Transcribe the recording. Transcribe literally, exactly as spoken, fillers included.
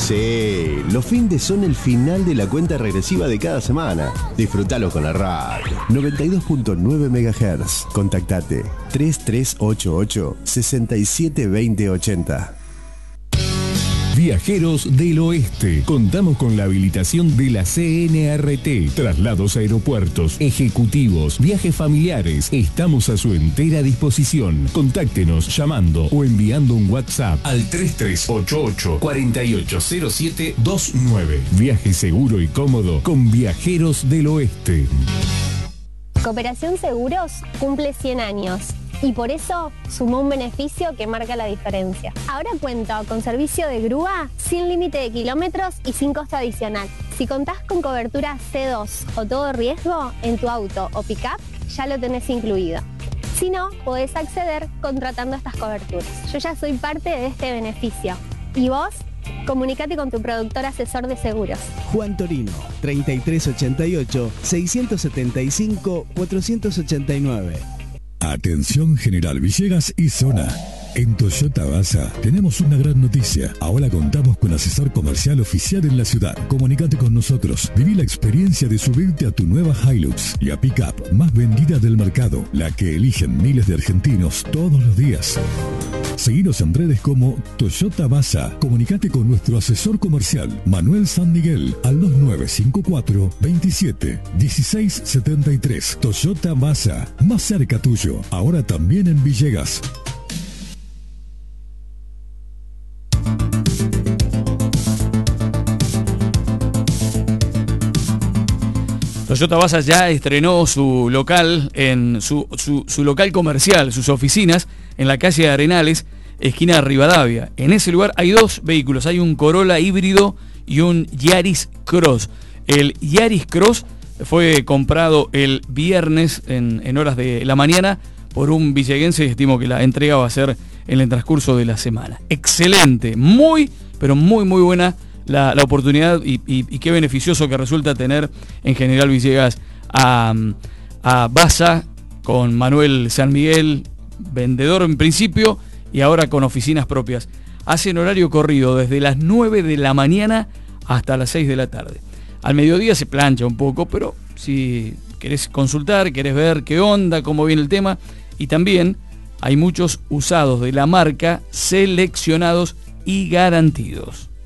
Sí, los findes son el final de la cuenta regresiva de cada semana. Disfrútalo con la radio. noventa y dos punto nueve megahertz. Contactate tres tres ocho ocho, seis siete dos cero ocho cero. Viajeros del Oeste. Contamos con la habilitación de la C N R T. Traslados a aeropuertos, ejecutivos, viajes familiares. Estamos a su entera disposición. Contáctenos llamando o enviando un WhatsApp al tres tres ocho ocho, cuatro ocho cero siete dos nueve. Viaje seguro y cómodo con Viajeros del Oeste. Cooperación Seguros cumple cien años. Y por eso sumó un beneficio que marca la diferencia. Ahora cuento con servicio de grúa sin límite de kilómetros y sin costo adicional. Si contás con cobertura C dos o todo riesgo en tu auto o pick-up, ya lo tenés incluido. Si no, podés acceder contratando estas coberturas. Yo ya soy parte de este beneficio. ¿Y vos? Comunicate con tu productor asesor de seguros. Juan Torino, treinta y tres ochenta y ocho, seiscientos setenta y cinco, cuatrocientos ochenta y nueve. Atención General Villegas y zona. En Toyota Basa tenemos una gran noticia. Ahora contamos con asesor comercial oficial en la ciudad. Comunicate con nosotros. Viví la experiencia de subirte a tu nueva Hilux, la pickup más vendida del mercado, la que eligen miles de argentinos todos los días. Seguinos en redes como Toyota Basa. Comunicate con nuestro asesor comercial, Manuel San Miguel, al dos nueve cinco cuatro, veintisiete, dieciséis setenta y tres. Toyota Basa, más cerca tuyo. Ahora también en Villegas. Toyota Basa ya estrenó su local en su, su, su local comercial, sus oficinas en la calle de Arenales, esquina de Rivadavia. En ese lugar hay dos vehículos, hay un Corolla híbrido y un Yaris Cross. El Yaris Cross fue comprado el viernes en, en horas de la mañana por un villeguense y estimo que la entrega va a ser en el transcurso de la semana. Excelente, muy, pero muy, muy buena La, la oportunidad y, y, y qué beneficioso que resulta tener en General Villegas a, a Basa con Manuel San Miguel, vendedor en principio y ahora con oficinas propias. Hacen horario corrido desde las nueve de la mañana hasta las seis de la tarde. Al mediodía se plancha un poco, pero si querés consultar, querés ver qué onda, cómo viene el tema, y también hay muchos usados de la marca seleccionados y garantidos.